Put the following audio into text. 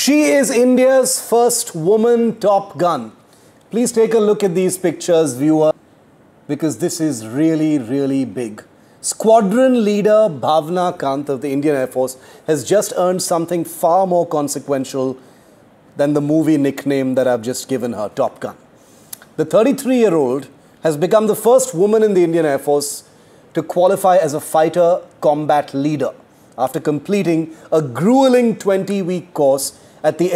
She is India's first woman Top Gun. Please take a look at these pictures, viewer, because this is really, really big. Squadron leader Bhavna Kant of the Indian Air Force has just earned something far more consequential than the movie nickname that I've just given her, Top Gun. The 33-year-old has become the first woman in the Indian Air Force to qualify as a fighter combat leader after completing a grueling 20-week course at the